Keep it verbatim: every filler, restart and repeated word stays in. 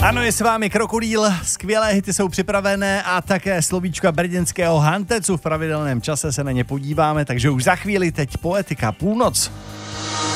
Ano, je s vámi Krokodýl, skvělé hity jsou připravené a také slovíčka brněnského Hantecu. V pravidelném čase se na ně podíváme, takže už za chvíli teď Poetika, půlnoc.